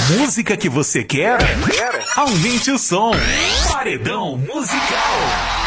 música que você quer? Aumente o som. Paredão Musical.